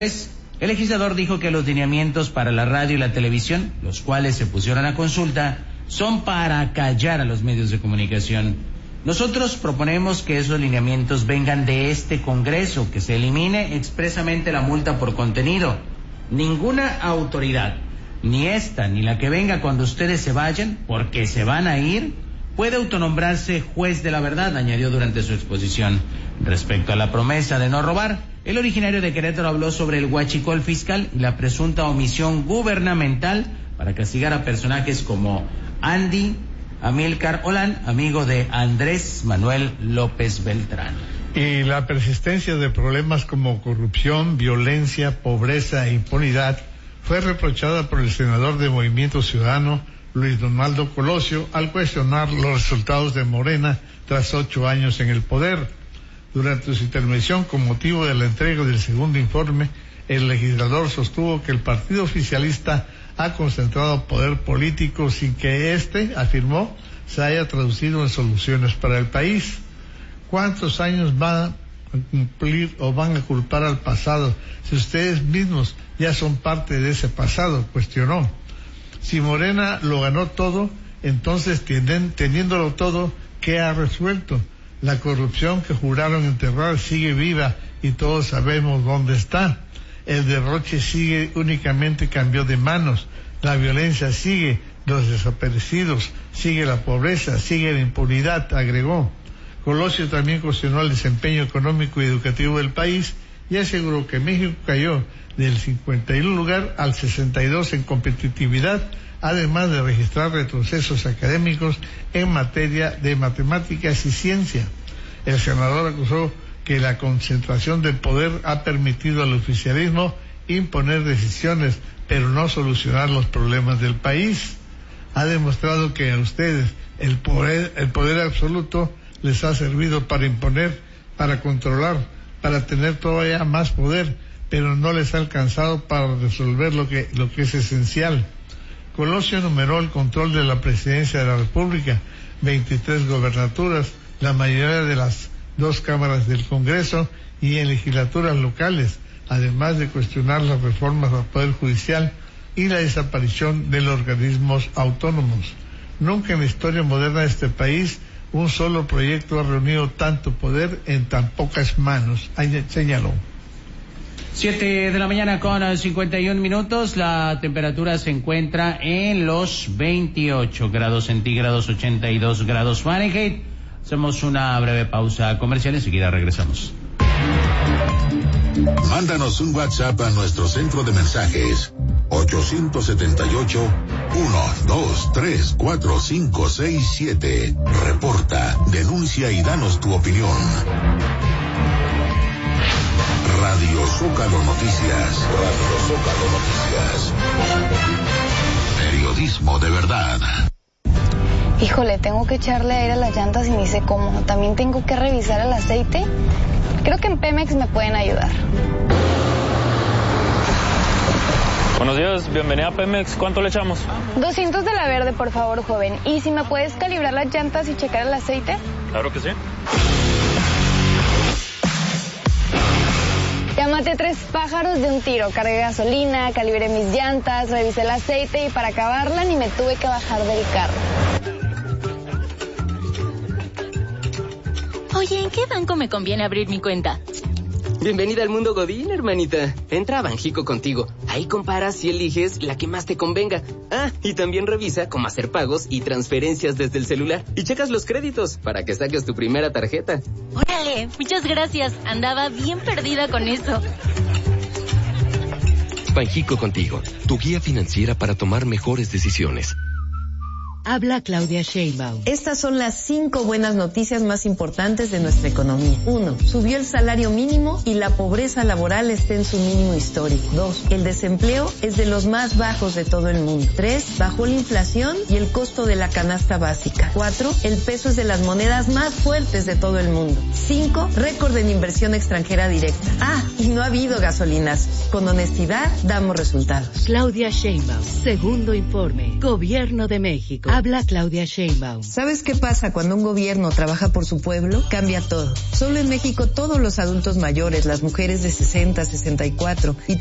El legislador dijo que los lineamientos para la radio y la televisión, los cuales se pusieron a consulta, son para callar a los medios de comunicación. Nosotros proponemos que esos lineamientos vengan de este Congreso, que se elimine expresamente la multa por contenido. Ninguna autoridad, ni esta ni la que venga cuando ustedes se vayan, porque se van a ir, puede autonombrarse juez de la verdad, añadió durante su exposición. Respecto a la promesa de no robar, el originario de Querétaro habló sobre el huachicol fiscal y la presunta omisión gubernamental para castigar a personajes como Andy Amílcar Olán, amigo de Andrés Manuel López Beltrán. Y la persistencia de problemas como corrupción, violencia, pobreza e impunidad fue reprochada por el senador de Movimiento Ciudadano, Luis Donaldo Colosio, al cuestionar los resultados de Morena tras 8 años en el poder. Durante su intervención con motivo de la entrega del segundo informe, el legislador sostuvo que el partido oficialista ha concentrado poder político sin que éste, afirmó, se haya traducido en soluciones para el país. ¿Cuántos años van a cumplir o van a culpar al pasado si ustedes mismos ya son parte de ese pasado?, cuestionó. Si Morena lo ganó todo, entonces teniéndolo todo, ¿qué ha resuelto? La corrupción que juraron enterrar sigue viva y todos sabemos dónde está. El derroche sigue, únicamente cambió de manos. La violencia sigue, los desaparecidos, sigue la pobreza, sigue la impunidad, agregó. Colosio también cuestionó el desempeño económico y educativo del país y aseguró que México cayó del 51 lugar al 62 en competitividad, además de registrar retrocesos académicos en materia de matemáticas y ciencia. El senador acusó que la concentración del poder ha permitido al oficialismo imponer decisiones, pero no solucionar los problemas del país. Ha demostrado que a ustedes el poder absoluto les ha servido para imponer, para controlar, para tener todavía más poder, pero no les ha alcanzado para resolver lo que es esencial. Colosio enumeró el control de la presidencia de la República, 23 gobernaturas, la mayoría de las 2 cámaras del Congreso y en legislaturas locales, además de cuestionar las reformas al Poder Judicial y la desaparición de los organismos autónomos. Nunca en la historia moderna de este país un solo proyecto ha reunido tanto poder en tan pocas manos, señaló. 7 de la mañana con 51 minutos, la temperatura se encuentra en los 28 grados centígrados, 82 grados Fahrenheit. Hacemos una breve pausa comercial y enseguida regresamos. Mándanos un WhatsApp a nuestro centro de mensajes 878-123-4567. Reporta, denuncia y danos tu opinión. Radio Zócalo Noticias. Radio Zócalo Noticias. Periodismo de verdad. Híjole, tengo que echarle aire a las llantas y ni sé cómo. También tengo que revisar el aceite. Creo que en Pemex me pueden ayudar. Buenos días, bienvenida a Pemex. ¿Cuánto le echamos? 200 de la verde, por favor, joven. ¿Y si me puedes calibrar las llantas y checar el aceite? Claro que sí. Ya maté 3 pájaros de un tiro. Cargué gasolina, calibré mis llantas, revisé el aceite y para acabarla ni me tuve que bajar del carro. Oye, ¿en qué banco me conviene abrir mi cuenta? Bienvenida al mundo Godín, hermanita. Entra a Banjico Contigo. Ahí comparas y eliges la que más te convenga. Ah, y también revisa cómo hacer pagos y transferencias desde el celular. Y checas los créditos para que saques tu primera tarjeta. ¡Órale! Muchas gracias. Andaba bien perdida con eso. Banjico Contigo, tu guía financiera para tomar mejores decisiones. Habla Claudia Sheinbaum. Estas son las 5 buenas noticias más importantes de nuestra economía. 1. Subió el salario mínimo y la pobreza laboral está en su mínimo histórico. 2. El desempleo es de los más bajos de todo el mundo. 3. Bajó la inflación y el costo de la canasta básica. 4. El peso es de las monedas más fuertes de todo el mundo. 5. Récord en inversión extranjera directa. Ah, y no ha habido gasolinazos. Con honestidad damos resultados. Claudia Sheinbaum. Segundo informe. Gobierno de México. Habla Claudia Sheinbaum. ¿Sabes qué pasa cuando un gobierno trabaja por su pueblo? Cambia todo. Solo en México todos los adultos mayores, las mujeres de 60, 64 y